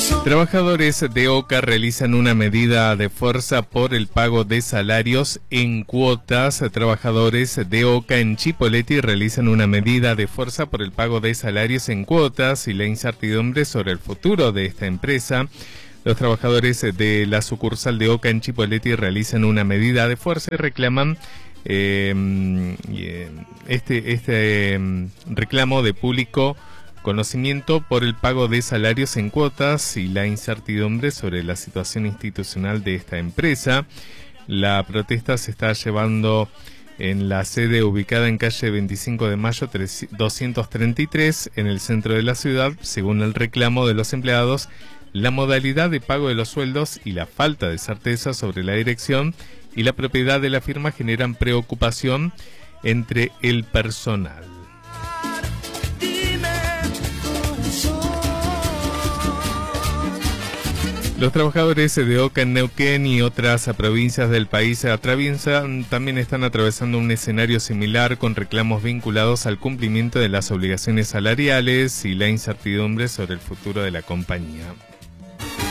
Trabajadores de OCA realizan una medida de fuerza por el pago de salarios en cuotas. Trabajadores de OCA en Chipoleti realizan una medida de fuerza por el pago de salarios en cuotas y la incertidumbre sobre el futuro de esta empresa. Los trabajadores de la sucursal de OCA en Chipoleti realizan una medida de fuerza y reclaman reclamo de público conocimiento por el pago de salarios en cuotas y la incertidumbre sobre la situación institucional de esta empresa. La protesta se está llevando en la sede ubicada en calle 25 de Mayo 233 en el centro de la ciudad. Según el reclamo de los empleados, la modalidad de pago de los sueldos y la falta de certeza sobre la dirección y la propiedad de la firma generan preocupación entre el personal. Los trabajadores de OCA en Neuquén y otras provincias del país también están atravesando un escenario similar con reclamos vinculados al cumplimiento de las obligaciones salariales y la incertidumbre sobre el futuro de la compañía.